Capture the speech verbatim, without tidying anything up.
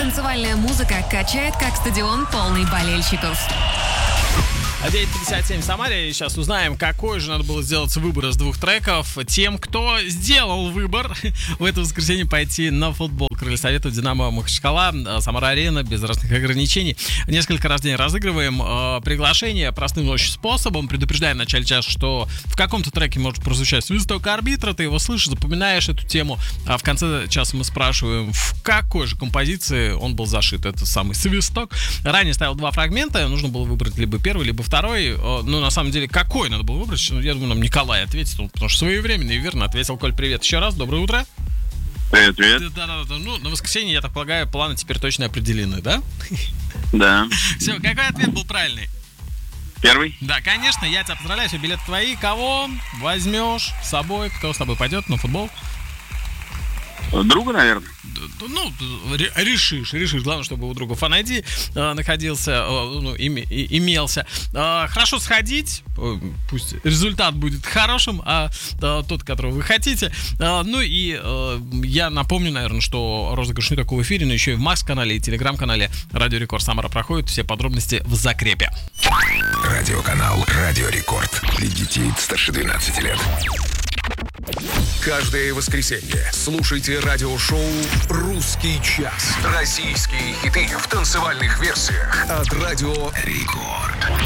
танцевальная музыка качает как стадион, полный болельщиков. девять пятьдесят семь в Самаре. Сейчас узнаем, какой же надо было сделать выбор из двух треков тем, кто сделал выбор в это воскресенье пойти на футбол. Крылья Совета, Динамо Махачкала, Самара-Арена, без разных ограничений. Несколько раз в день разыгрываем э, приглашение простым очень способом. Предупреждаем в начале часа, что в каком-то треке может прозвучать свисток арбитра, ты его слышишь, запоминаешь эту тему. А в конце часа мы спрашиваем, в какой же композиции он был зашит, этот самый свисток. Ранее ставил два фрагмента, нужно было выбрать либо первый, либо второй. Ну, на самом деле, какой надо было выбрать? Я думаю, нам Николай ответит, потому что своевременно и верно ответил. Коль, привет еще раз, доброе утро. Привет, привет. Да, да, да. Ну, на воскресенье, я так полагаю, планы теперь точно определены, да? Да. Все, какой ответ был правильный? Первый? Да, конечно, я тебя поздравляю, все билеты твои. Кого возьмешь с собой? Кто с тобой пойдет на футбол? Друга, наверное. Ну, решишь, решишь. Главное, чтобы у друга Фан ай ди э, находился, э, ну, име, и, имелся. Э, хорошо сходить, э, пусть результат будет хорошим, а э, тот, которого вы хотите. Э, ну и э, я напомню, наверное, что розыгрыш не только в эфире, но еще и в Макс-канале и Телеграм-канале Радио Рекорд Самара проходит. Все подробности в закрепе. Радиоканал Радио Рекорд. Для детей старше двенадцати лет. Каждое воскресенье слушайте радиошоу «Русский час». Российские хиты в танцевальных версиях от Радио Рекорд.